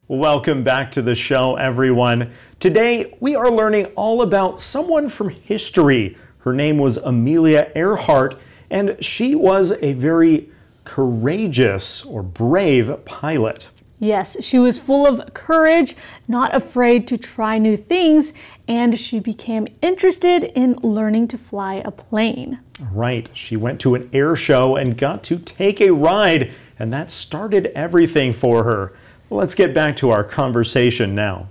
Welcome back to the show, everyone. Today, we are learning all about someone from history. Her name was Amelia Earhart, and she was a very courageous or brave pilot. Yes, she was full of courage, not afraid to try new things, and she became interested in learning to fly a plane. Right, she went to an air show and got to take a ride, and that started everything for her. Let's get back to our conversation now.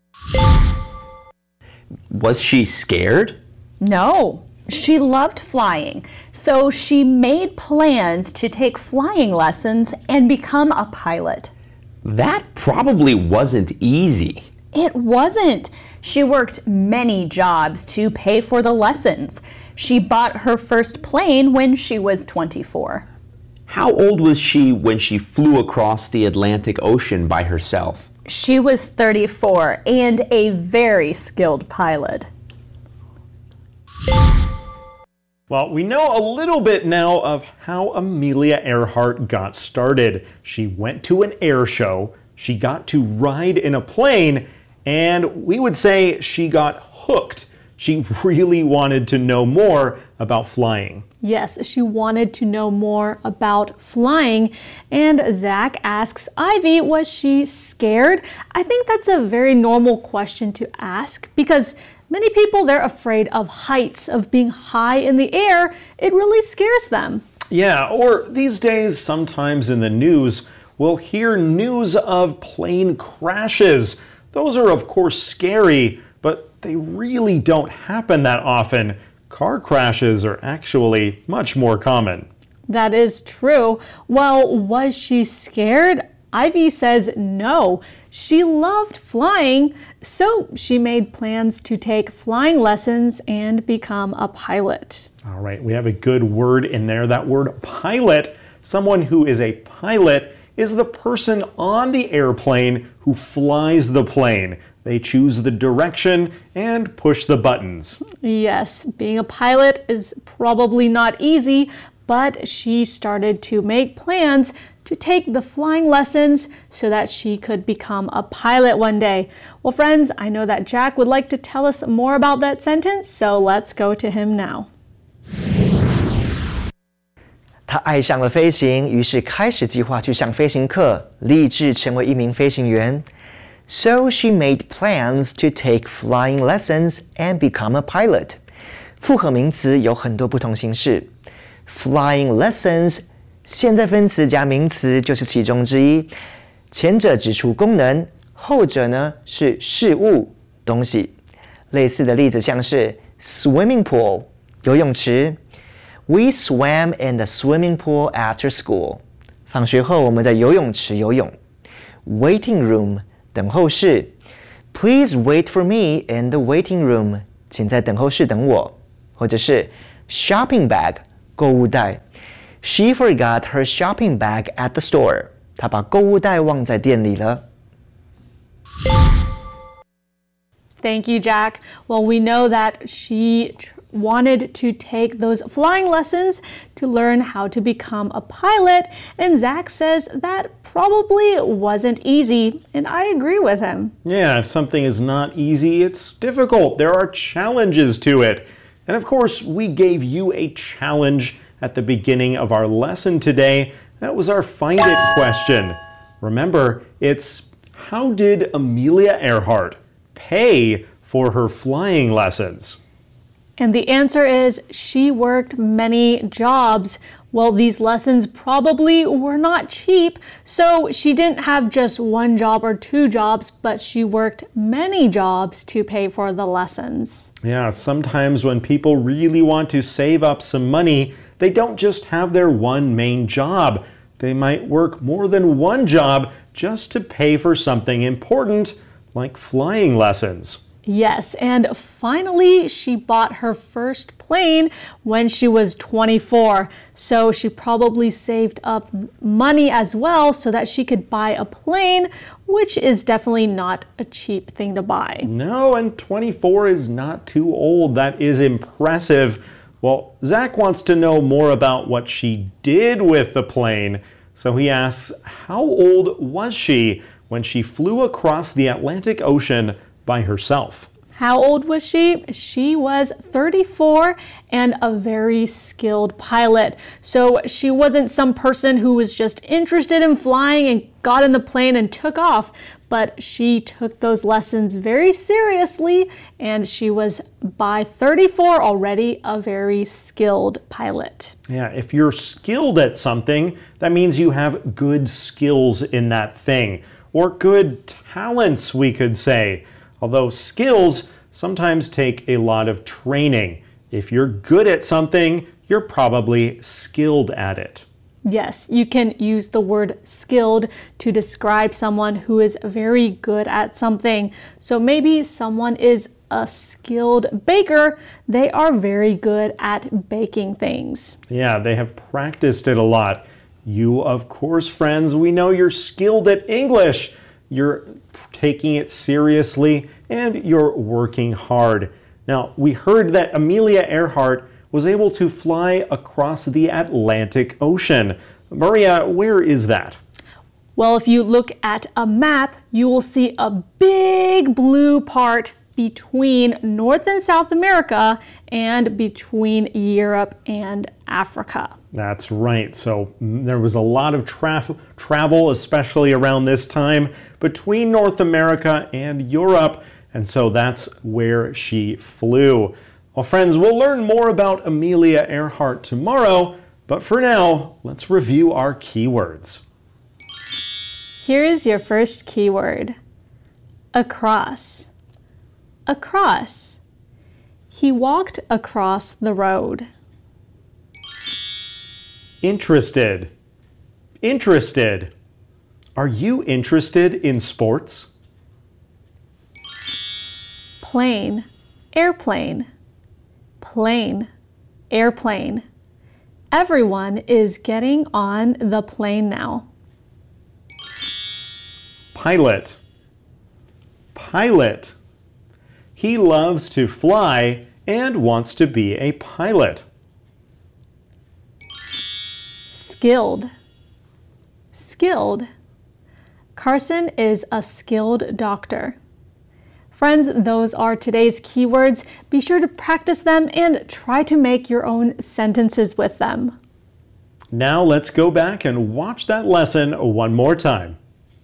Was she scared? No, she loved flying, so she made plans to take flying lessons and become a pilot. That probably wasn't easy. It wasn't. She worked many jobs to pay for the lessons. She bought her first plane when she was 24. How old was she when she flew across the Atlantic Ocean by herself? She was 34 and a very skilled pilot. Well, we know a little bit now of how Amelia Earhart got started. She went to an air show, she got to ride in a plane, and we would say she got hooked. She really wanted to know more about flying. Yes, she wanted to know more about flying. And Zach asks Ivy, was she scared? I think that's a very normal question to ask because many people, they're afraid of heights, of being high in the air. It really scares them. Yeah, or these days, sometimes in the news, we'll hear news of plane crashes. Those are, of course, scary, but they really don't happen that often. Car crashes are actually much more common. That is true. Well, was she scared? Ivy says no. She loved flying, so she made plans to take flying lessons and become a pilot. All right, we have a good word in there, that word pilot. Someone who is a pilot is the person on the airplane who flies the plane. They choose the direction and push the buttons. Yes, being a pilot is probably not easy, but she started to make plans to take the flying lessons so that she could become a pilot one day. Well, friends, I know that Jack would like to tell us more about that sentence, so let's go to him now. 他爱上了飞行，于是开始计划去上飞行课，立志成为一名飞行员。So she made plans to take flying lessons and become a pilot. 复合名词有很多不同形式。Flying lessons 现在分词加名词就是其中之一，前者指出功能，后者呢是事物东西。类似的例子像是 swimming pool 游泳池。We swam in the swimming pool after school. 放学后我们在游泳池游泳。Waiting room 等候室。Please wait for me in the waiting room. 请在等候室等我。或者是 shopping bag 购物袋。She forgot her shopping bag at the store. 她把购物袋忘在店里了。 Thank you, Jack. Well, we know that she wanted to take those flying lessons to learn how to become a pilot, and Zach says that probably wasn't easy, and I agree with him. Yeah, if something is not easy, it's difficult. There are challenges to it. And of course, we gave you a challenge at the beginning of our lesson today. That was our Find It question. Remember, it's how did Amelia Earhart pay for her flying lessons? And the answer is she worked many jobs. Well, these lessons probably were not cheap, so she didn't have just one job or two jobs, but she worked many jobs to pay for the lessons. Yeah, sometimes when people really want to save up some money, they don't just have their one main job. They might work more than one job just to pay for something important, like flying lessons. Yes, and finally she bought her first plane when she was 24. So she probably saved up money as well so that she could buy a plane, which is definitely not a cheap thing to buy. No, and 24 is not too old. That is impressive. Well, Zach wants to know more about what she did with the plane. So he asks, how old was she when she flew across the Atlantic Ocean by herself? How old was she? She was 34 and a very skilled pilot. So she wasn't some person who was just interested in flying and got in the plane and took off, but she took those lessons very seriously, and she was by 34 already a very skilled pilot. Yeah, if you're skilled at something, that means you have good skills in that thing, or good talents, we could say. Although skills sometimes take a lot of training. If you're good at something, you're probably skilled at it. Yes, you can use the word skilled to describe someone who is very good at something. So maybe someone is a skilled baker. They are very good at baking things. Yeah, they have practiced it a lot. You, of course, friends, we know you're skilled at English. You're taking it seriously and you're working hard. Now, we heard that Amelia Earhart was able to fly across the Atlantic Ocean. Maria, where is that? Well, if you look at a map, you will see a big blue part between North and South America and between Europe and Africa. That's right. So there was a lot of travel, especially around this time, between North America and Europe. And so that's where she flew. Well, friends, we'll learn more about Amelia Earhart tomorrow. But for now, let's review our keywords. Here is your first keyword. Across. Across. He walked across the road. Interested. Interested. Are you interested in sports? Plane. Airplane. Plane. Airplane. Everyone is getting on the plane now. Pilot. Pilot. He loves to fly and wants to be a pilot. Skilled. Skilled. Carson is a skilled doctor. Friends, those are today's keywords. Be sure to practice them and try to make your own sentences with them. Now let's go back and watch that lesson one more time.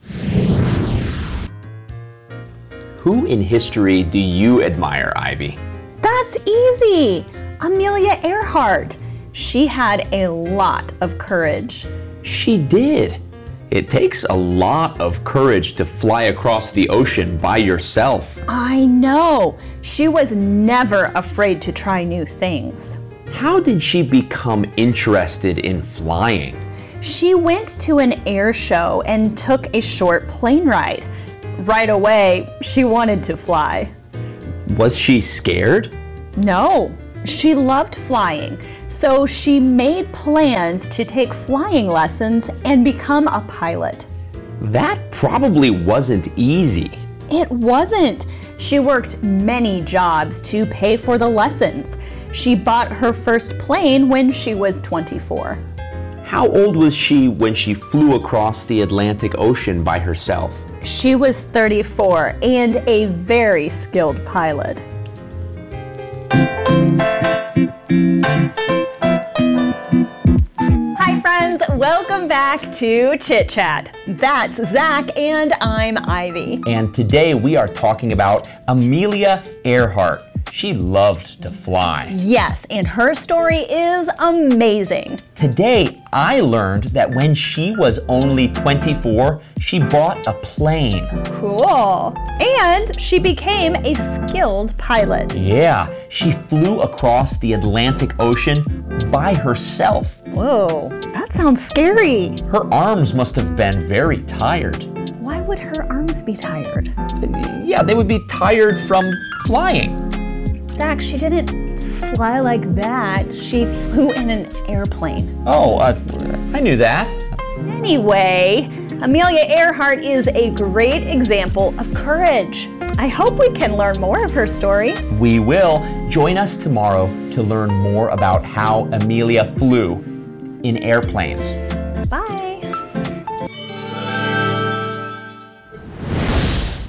Who in history do you admire, Ivy? That's easy. Amelia Earhart. She had a lot of courage. She did. It takes a lot of courage to fly across the ocean by yourself. I know. She was never afraid to try new things. How did she become interested in flying? She went to an air show and took a short plane ride. Right away, she wanted to fly. Was she scared? No, she loved flying. So she made plans to take flying lessons and become a pilot. That probably wasn't easy. It wasn't. She worked many jobs to pay for the lessons. She bought her first plane when she was 24. How old was she when she flew across the Atlantic Ocean by herself? She was 34 and a very skilled pilot. Hi friends, welcome back to Chit Chat. That's Zach and I'm Ivy. And today we are talking about Amelia Earhart. She loved to fly. Yes, and her story is amazing. Today, I learned that when she was only 24, she bought a plane. Cool. And she became a skilled pilot. Yeah, she flew across the Atlantic Ocean by herself. Whoa, that sounds scary. Her arms must have been very tired. Why would her arms be tired? Yeah, they would be tired from flying. Zach, she didn't fly like that. She flew in an airplane. Oh, I knew that. Anyway, Amelia Earhart is a great example of courage. I hope we can learn more of her story. We will. Join us tomorrow to learn more about how Amelia flew in airplanes. Bye.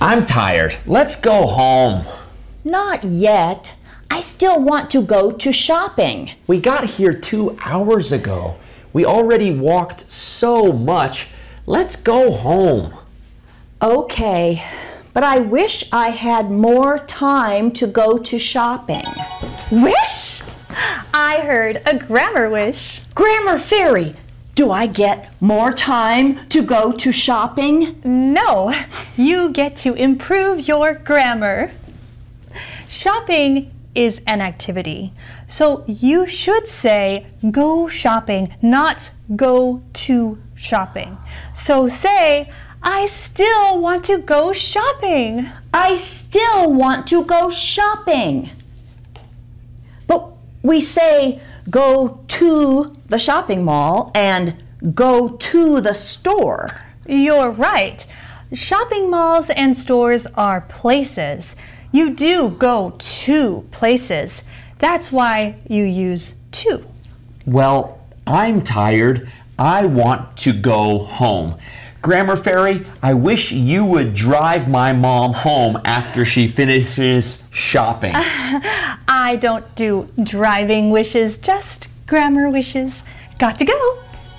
I'm tired. Let's go home. Not yet. I still want to go to shopping. We got here 2 hours ago. We already walked so much. Let's go home. Okay, but I wish I had more time to go to shopping. Wish? I heard a grammar wish. Grammar Fairy, do I get more time to go to shopping? No, you get to improve your grammar. Shopping is an activity, so you should say go shopping, not go to shopping. So say, I still want to go shopping. I still want to go shopping. But we say go to the shopping mall and go to the store. You're right. Shopping malls and stores are places. You do go to places. That's why you use to. Well, I'm tired. I want to go home. Grammar Fairy, I wish you would drive my mom home after she finishes shopping. I don't do driving wishes, just grammar wishes. Got to go.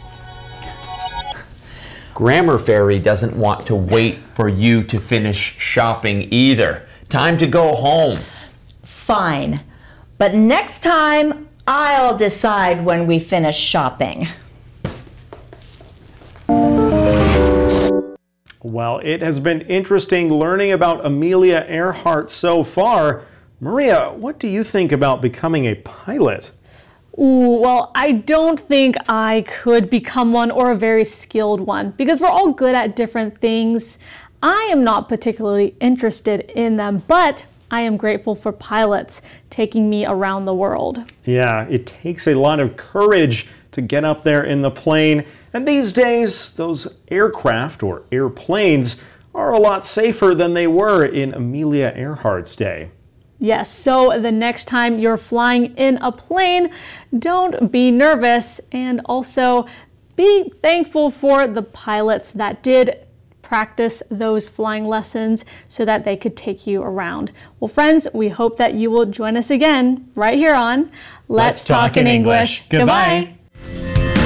Grammar Fairy doesn't want to wait for you to finish shopping either. Time to go home. Fine. But next time, I'll decide when we finish shopping. Well, it has been interesting learning about Amelia Earhart so far. Maria, what do you think about becoming a pilot? Ooh, well, I don't think I could become one or a very skilled one because we're all good at different things. I am not particularly interested in them, but I am grateful for pilots taking me around the world. Yeah, it takes a lot of courage to get up there in the plane. And these days, those aircraft or airplanes are a lot safer than they were in Amelia Earhart's day. Yes, so the next time you're flying in a plane, don't be nervous, and also be thankful for the pilots that did practice those flying lessons so that they could take you around. Well, friends, we hope that you will join us again right here on Let's Talk in English. Goodbye.